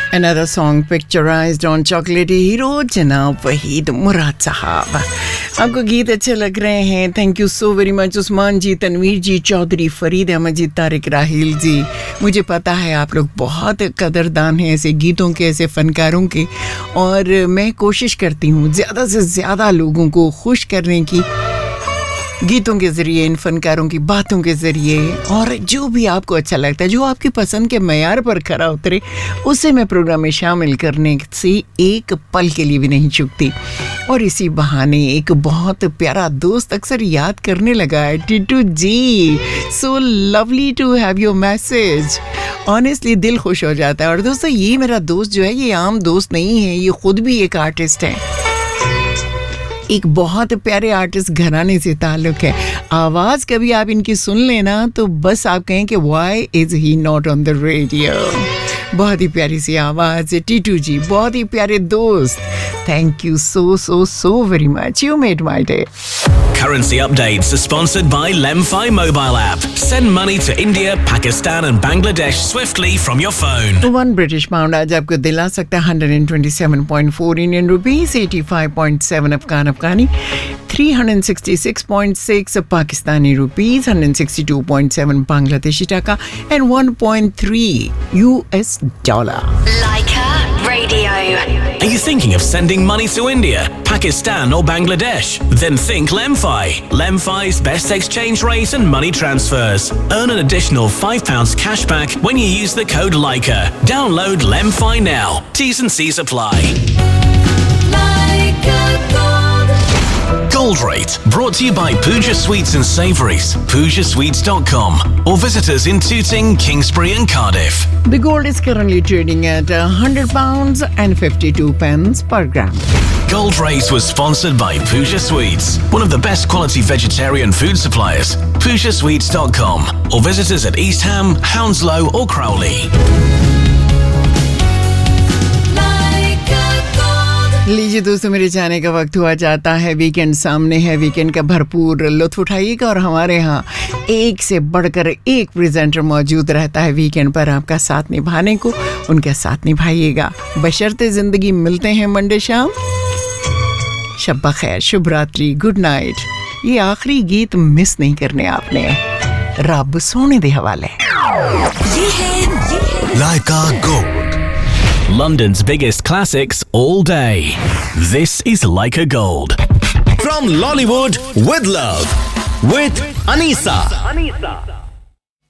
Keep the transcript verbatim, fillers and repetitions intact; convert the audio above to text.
Another song picturized on Chocolatey Hero, जनाब वहीद मुराद साहब. आपको गीत अच्छे लग रहे हैं? Thank you so very much. Usman जी, तनवीर जी, चौधरी, फरीद अहमद जी, तारिक राहिल जी. मुझे पता है आप लोग बहुत कदरदान हैं ऐसे गीतों के, ऐसे फनकारों के, और मैं कोशिश करती हूँ ज़्यादा से ज़्यादा लोगों को खुश करने की, गीतों के ज़रिए, इन फनकारों की बातों के ज़रिए, और जो भी आपको अच्छा लगता है, जो आपकी पसंद के मयार पर खरा उतरे, उसे मैं प्रोग्राम में शामिल करने से एक पल के लिए भी नहीं चूकती. और इसी बहाने एक बहुत प्यारा दोस्त अक्सर याद करने लगा है, टिटू जी. So lovely to have your message. Honestly दिल खुश हो जाता है. और दोस्तों, ये मेरा दोस्त जो है, ये आम दोस्त नहीं है, ये खुद भी एक आर्टिस्ट है. एक बहुत प्यारे आर्टिस्ट घराने से ताल्लुक़ है. आवाज़ कभी आप इनकी सुन लेना तो बस आप कहें कि why is he not on the radio. बहुत ही प्यारी सी आवाज़ है टीटू जी, बहुत ही प्यारे दोस्त. Thank you so so so very much. You made my day. Currency updates are sponsored by Lemfi mobile app. Send money to India, Pakistan and Bangladesh swiftly from your phone. One British pound आज आपको दिला सकता है one hundred twenty-seven point four Indian rupees, eighty-five point seven Afghan Afghani, three hundred sixty-six point six Pakistani rupees, one hundred sixty-two point seven Bangladeshi taka, and one point three U S dollar. Leica Radio. Are you thinking of sending money to India, Pakistan or Bangladesh? Then think Lemfi. Lemfi's best exchange rate and money transfers. Earn an additional five pounds cash back when you use the code Leica. Download Lemfi now. T's and C's apply. Leica Gold. Gold Rate, brought to you by Pooja Sweets and Savouries, pooja sweets dot com, or visitors in Tooting, Kingsbury and Cardiff. The gold is currently trading at one hundred pounds and fifty-two pence per gram. Gold Rate was sponsored by Pooja Sweets, one of the best quality vegetarian food suppliers. pooja sweets dot com, or visitors at East Ham, Hounslow or Crowley. लीजिए दोस्तों, मेरे जाने का वक्त हुआ जाता है. Weekend सामने है, वीकेंड का भरपूर लुत्फ उठाइएगा. और हमारे यहाँ एक से बढ़कर एक प्रेजेंटर मौजूद रहता है वीकेंड पर आपका साथ निभाने को. उनका साथ निभाइएगा. बशर्ते ज़िंदगी मिलते हैं मंडे शाम. शब्बा खैर, शुभ रात्रि, गुड नाइट. ये आखिरी गीत मिस नहीं करने आपने. रब सोने दे हवाले. ये है Leica Gold. London's biggest classics all day. This is Leica Gold. From Lollywood with love with Anisa. Anisa.